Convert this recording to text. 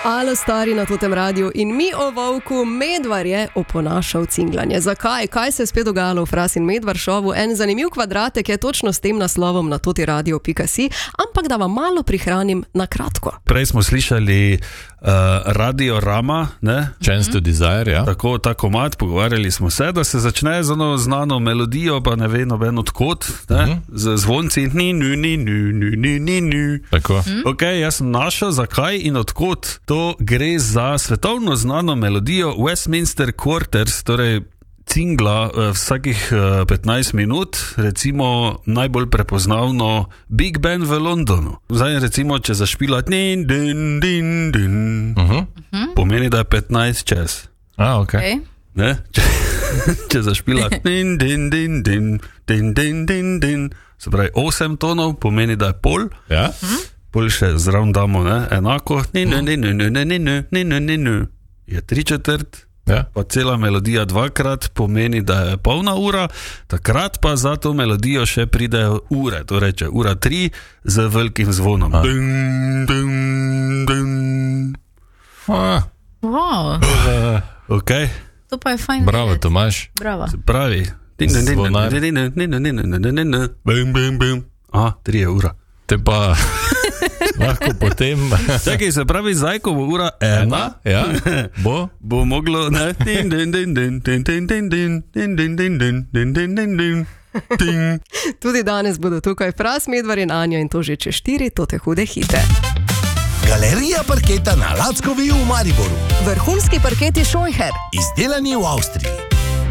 Alo stari na totem radiju in mi o volku Medvar je oponašal cinglanje. Zakaj? Kaj se je spet dogajalo v Fras in Medvar šovu? En zanimiv kvadratek je točno s tem naslovom na totiradio.si, ampak da vam malo prihranim na kratko. Prej smo slišali Radio Rama, ne? Chance to Desire, ja. Tako, ta komad, pogovarjali smo se, da se začne z eno znano melodijo, pa ne ve noben odkot, ne? Z zvonci ni. Tako. Ok, jaz sem našel, zakaj in odkot. To gre za svetovno znano melodijo Westminster Quarters, torej cingla vsakih 15 minut, recimo najbolj prepoznavno Big Ben v Londonu. Zdaj recimo, če zašpila pomeni, da je 15 čez. Ok. Ne? Če zašpila se pravi 8 tonov, pomeni, da je pol. Ja? Pol še zraven damo, ne? Enako je 3/4. Ja. Pa cela melodija dvakrat pomeni, da je polna ura, takrat pa za to melodijo še pridejo ure, to reče ura 3 z velikim zvonom. Wow. Ok? To pa je fajn. Bravo, vedeti. Tomaž. Bravo. Se pravi. Zvonar. 3 ura. Te pa lahko potem... Čakaj, se pravi, zdaj, ko bo ura 1, Ja? bo moglo... Ne? Tudi danes bodo tukaj Fras, Medvar in Anja in to že čez 4 tote hude hite. Galerija parketa na Lackovi v Mariboru. Vrhunski parketi Scheucher. Izdelani v Avstriji.